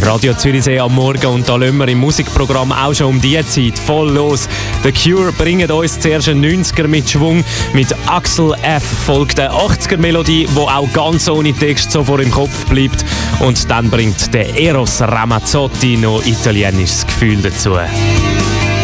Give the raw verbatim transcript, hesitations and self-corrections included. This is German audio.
Radio Zürichsee am Morgen und da lassen wir im Musikprogramm auch schon um diese Zeit voll los. The Cure bringen uns zuerst einen neunziger mit Schwung. Mit Axel F. folgt eine achtziger-Melodie, die auch ganz ohne Text so vor im Kopf bleibt. Und dann bringt der Eros Ramazzotti noch italienisches Gefühl dazu.